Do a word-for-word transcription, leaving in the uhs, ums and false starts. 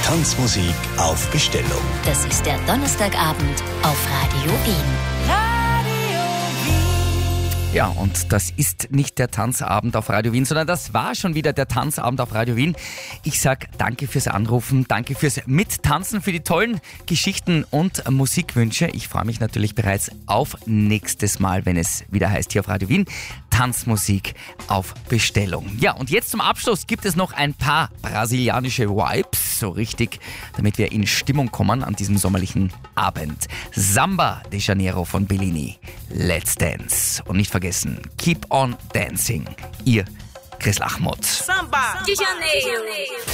Tanzmusik auf Bestellung. Das ist der Donnerstagabend auf Radio Wien. Radio Wien. Ja, und das ist nicht der Tanzabend auf Radio Wien, sondern das war schon wieder der Tanzabend auf Radio Wien. Ich sag danke fürs Anrufen, danke fürs Mittanzen, für die tollen Geschichten und Musikwünsche. Ich freue mich natürlich bereits auf nächstes Mal, wenn es wieder heißt hier auf Radio Wien, Tanzmusik auf Bestellung. Ja, und jetzt zum Abschluss gibt es noch ein paar brasilianische Vibes, so richtig, damit wir in Stimmung kommen an diesem sommerlichen Abend. Samba de Janeiro von Bellini, Let's Dance. Und nicht vergessen, Keep on Dancing. Ihr Chris Lachmott. Samba de Janeiro.